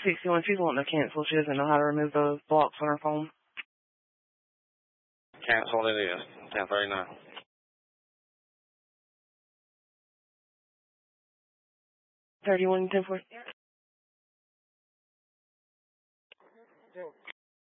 61. She's wanting to cancel. She doesn't know how to remove those blocks on her phone. Cancel it is. 1039. 31, 10-4.